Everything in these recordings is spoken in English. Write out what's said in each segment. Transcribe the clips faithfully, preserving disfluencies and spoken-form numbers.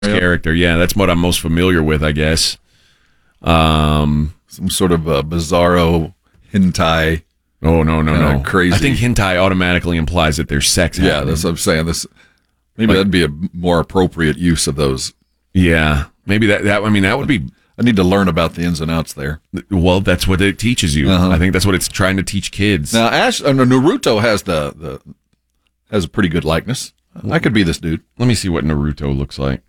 character. Yeah, that's what I'm most familiar with, I guess. Um, Some sort of uh, bizarro hentai. Oh, no, no, no. Crazy. I think hentai automatically implies that there's sex Yeah, happening. that's what I'm saying. This Maybe Like- that'd be a more appropriate use of those. Yeah, maybe that, that, I mean, that would be, I need to learn about the ins and outs there. well, that's what it teaches you. Uh-huh. I think that's what it's trying to teach kids. Now, Ash, uh, Naruto has the, the has a pretty good likeness. I could be this dude. Let me see what Naruto looks like.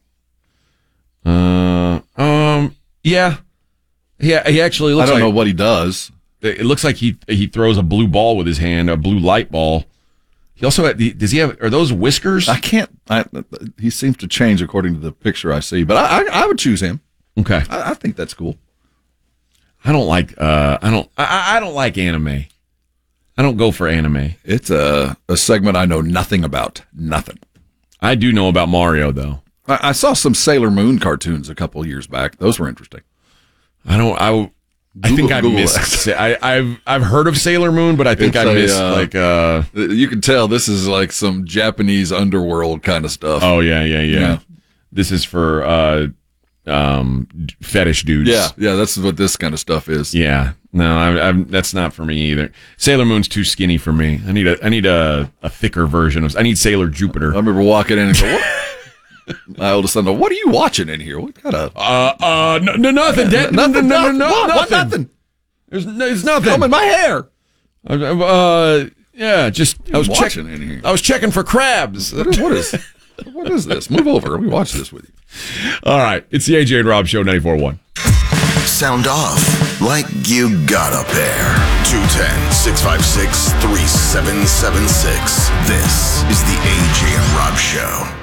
Uh, um, yeah. Yeah, he actually I looks don't like, know what he does. it looks like he he throws a blue ball with his hand, a blue light ball. He also had, does he have, are those whiskers? I can't. I, he seems to change according to the picture I see, but I, I, I would choose him. Okay. I, I think that's cool. I don't like, uh, I don't, I, I don't like anime. I don't go for anime. It's a, a segment I know nothing about. Nothing. I do know about Mario, though. I, I saw some Sailor Moon cartoons a couple years back. Those were interesting. I don't, I, I think I Google missed, I, I've, I've heard of Sailor Moon, but I think It's I a, missed, uh, like, uh, You can tell this is like some Japanese underworld kind of stuff. oh, yeah, yeah, yeah. Yeah. This is for, uh, um, fetish dudes. Yeah, yeah, that's what this kind of stuff is. Yeah. No, I, I, that's not for me either. Sailor Moon's too skinny for me. I need a, I need a, a thicker version of, I need Sailor Jupiter. I remember walking in and go, what? My oldest son, what are you watching in here? What kind of... Uh, uh, no, no nothing, Dad. No, nothing, no, no, nothing, no, what? What? nothing. Nothing. There's, no, there's nothing. Comb in my hair. Uh, uh, yeah, just I was watching checking in here. I was checking for crabs. What is, what is what is this? Move over. Let me watch this with you. All right, it's the A J and Rob Show, ninety-four point one. Sound off like you got a pair. two one zero, six five six, three seven seven six. This is the A J and Rob Show.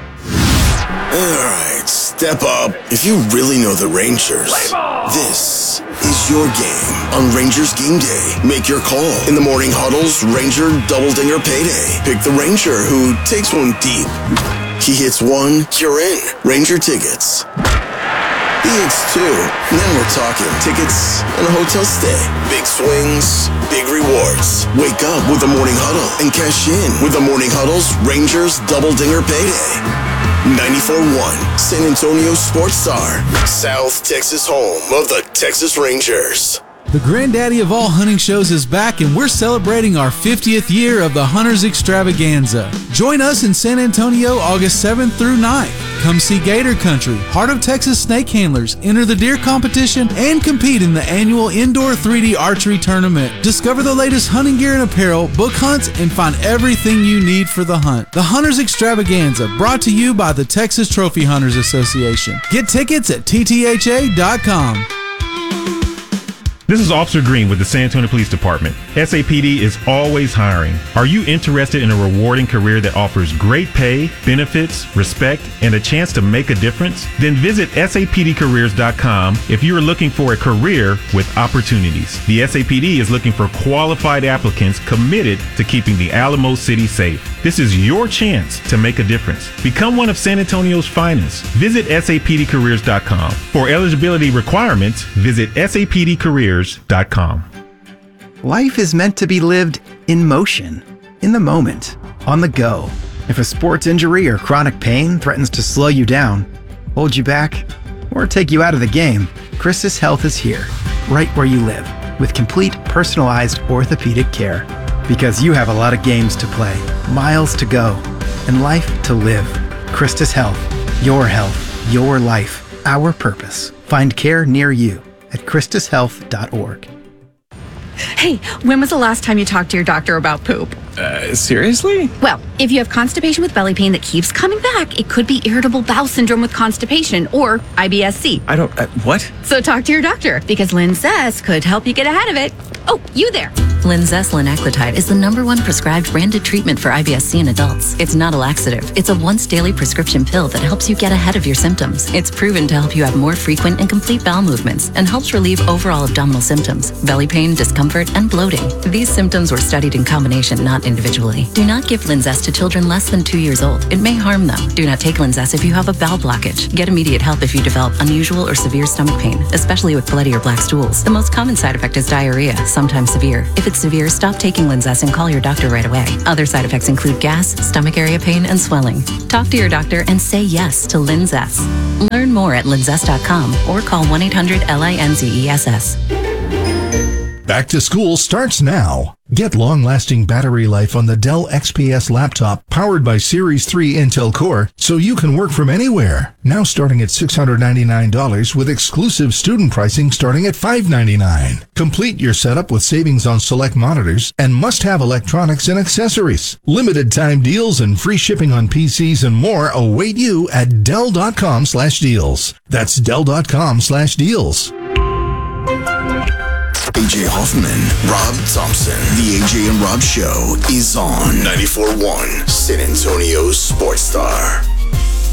Alright, step up. If you really know the Rangers, this is your game on Rangers Game Day. Make your call in the morning huddles, Ranger Double Dinger Payday. Pick the Ranger who takes one deep. He hits one, you're in. Ranger tickets. He hits two, and then we're talking tickets and a hotel stay. Big swings, big rewards. Wake up with the morning huddle and cash in with the morning huddles Rangers Double Dinger Payday. ninety-four point one San Antonio Sports Star, South Texas home of the Texas Rangers. The granddaddy of all hunting shows is back, and we're celebrating our fiftieth year of the Hunters Extravaganza. Join us in San Antonio August seventh through ninth. Come see Gator Country, Heart of Texas snake handlers, enter the deer competition, and compete in the annual indoor three D archery tournament. Discover the latest hunting gear and apparel, book hunts, and find everything you need for the hunt. The Hunters Extravaganza, brought to you by the Texas Trophy Hunters Association. Get tickets at T T H A dot com. This is Officer Green with the San Antonio Police Department. S A P D is always hiring. Are you interested in a rewarding career that offers great pay, benefits, respect, and a chance to make a difference? Then visit S A P D careers dot com if you are looking for a career with opportunities. The S A P D is looking for qualified applicants committed to keeping the Alamo City safe. This is your chance to make a difference. Become one of San Antonio's finest. Visit S A P D careers dot com. For eligibility requirements, visit S A P D careers dot com. Life is meant to be lived in motion, in the moment, on the go. If a sports injury or chronic pain threatens to slow you down, hold you back, or take you out of the game, Christus Health is here, right where you live, with complete personalized orthopedic care. Because you have a lot of games to play, miles to go, and life to live. Christus Health, your health, your life, our purpose. Find care near you at christus health dot org. Hey, when was the last time you talked to your doctor about poop? Uh, seriously? Well, if you have constipation with belly pain that keeps coming back, it could be irritable bowel syndrome with constipation or I B S C. I don't, uh, what? So talk to your doctor, because Linzess could help you get ahead of it. Oh, you there. Linzess linaclotide is the number one prescribed branded treatment for I B S C in adults. It's not a laxative. It's a once daily prescription pill that helps you get ahead of your symptoms. It's proven to help you have more frequent and complete bowel movements and helps relieve overall abdominal symptoms, belly pain, discomfort, and bloating. These symptoms were studied in combination, not individually. Do not give Linzess to children less than two years old. It may harm them. Do not take Linzess if you have a bowel blockage. Get immediate help if you develop unusual or severe stomach pain, especially with bloody or black stools. The most common side effect is diarrhea, sometimes severe. If it's severe, stop taking Linzess and call your doctor right away. Other side effects include gas, stomach area pain, and swelling. Talk to your doctor and say yes to Linzess. Learn more at linzess dot com or call one eight hundred L I N Z E S S. Back to school starts now. Get long-lasting battery life on the Dell X P S laptop powered by Series three Intel Core so you can work from anywhere. Now starting at six hundred ninety-nine dollars with exclusive student pricing starting at five hundred ninety-nine dollars. Complete your setup with savings on select monitors and must-have electronics and accessories. Limited time deals and free shipping on P Cs and more await you at Dell dot com slash deals. That's Dell dot com slash deals. A J Hoffman, Rob Thompson. The A J and Rob Show is on ninety-four point one San Antonio's Sports Star.